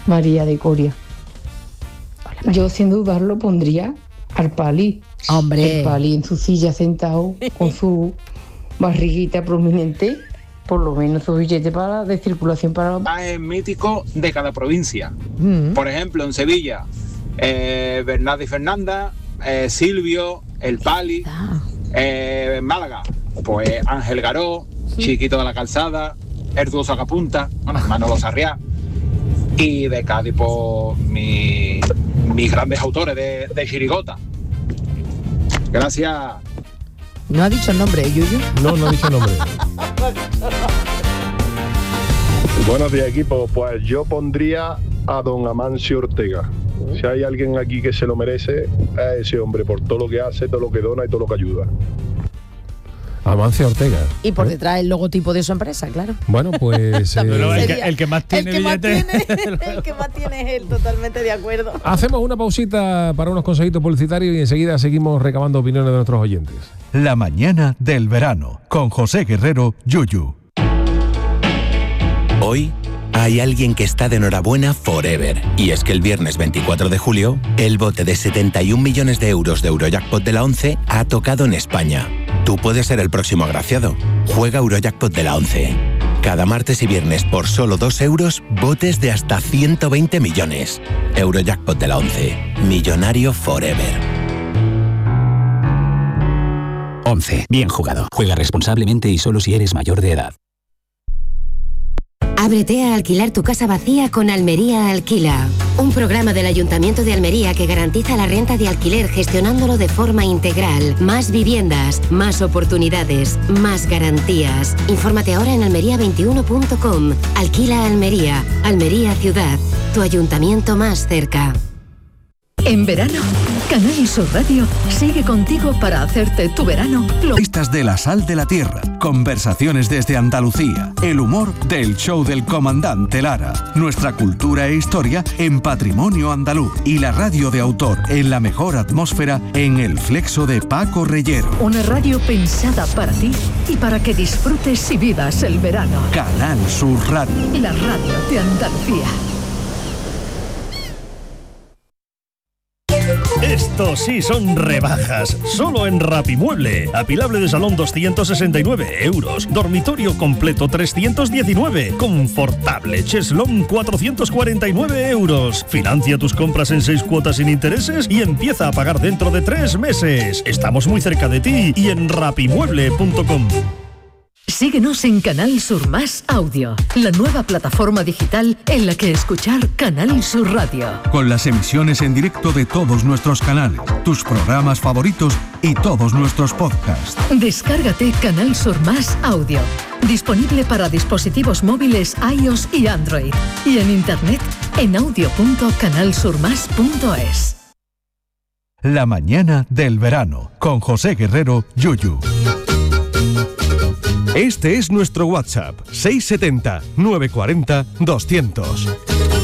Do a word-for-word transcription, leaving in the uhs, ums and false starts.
María de Coria. Yo sin dudarlo pondría al Pali. Hombre. El Pali en su silla sentado con su barriguita prominente, por lo menos su billete para de circulación para... Es mítico de cada provincia. Mm. Por ejemplo, en Sevilla, eh, Bernardo y Fernanda, eh, Silvio, el Pali. Ah. Eh, en Málaga, pues Ángel Garó, sí. Chiquito de la Calzada, Erduo Sacapunta, bueno, Manolo Sarriá. Y de Cádiz, pues, mi, mis grandes autores de, de chirigota. Gracias. No ha dicho el nombre, ¿eh, Yuyu? No, no ha dicho el nombre. Buenos días, equipo. Pues yo pondría a don Amancio Ortega. Si hay alguien aquí que se lo merece, es ese hombre, por todo lo que hace, todo lo que dona y todo lo que ayuda. Amancio Ortega. Y por detrás el logotipo de su empresa, claro. Bueno, pues... eh, el, que, el que más tiene el que billete. Más tiene, el que más tiene es él, totalmente de acuerdo. Hacemos una pausita para unos consejitos publicitarios y enseguida seguimos recabando opiniones de nuestros oyentes. La mañana del verano, con José Guerrero, Yuyu. Hoy hay alguien que está de enhorabuena forever. Y es que el viernes veinticuatro de julio, el bote de setenta y un millones de euros de Eurojackpot de la ONCE ha tocado en España. Tú puedes ser el próximo agraciado. Juega Eurojackpot de la ONCE. Cada martes y viernes por solo dos euros, botes de hasta ciento veinte millones. Eurojackpot de la ONCE. Millonario forever. ONCE. Bien jugado. Juega responsablemente y solo si eres mayor de edad. Ábrete a alquilar tu casa vacía con Almería Alquila. Un programa del Ayuntamiento de Almería que garantiza la renta de alquiler gestionándolo de forma integral. Más viviendas, más oportunidades, más garantías. Infórmate ahora en almería veintiuno punto com. Alquila Almería. Almería Ciudad. Tu ayuntamiento más cerca. En verano, Canal Sur Radio sigue contigo para hacerte tu verano. Listas de la sal de la tierra, conversaciones desde Andalucía, el humor del show del comandante Lara, nuestra cultura e historia en Patrimonio Andaluz y la radio de autor en la mejor atmósfera en el Flexo de Paco Reyero. Una radio pensada para ti y para que disfrutes y vivas el verano. Canal Sur Radio. La radio de Andalucía. Estos sí son rebajas, solo en Rapimueble. Apilable de salón doscientos sesenta y nueve euros, dormitorio completo trescientos diecinueve, confortable cheslón cuatrocientos cuarenta y nueve euros. Financia tus compras en seis cuotas sin intereses y empieza a pagar dentro de tres meses. Estamos muy cerca de ti y en rapimueble punto com. Síguenos en Canal Sur Más Audio, la nueva plataforma digital en la que escuchar Canal Sur Radio. Con las emisiones en directo de todos nuestros canales, tus programas favoritos y todos nuestros podcasts. Descárgate Canal Sur Más Audio, disponible para dispositivos móviles iOS y Android, y en internet en audio punto canal sur más punto es. La mañana del verano, con José Guerrero, Yuyu. Este es nuestro WhatsApp, seiscientos setenta, novecientos cuarenta, doscientos.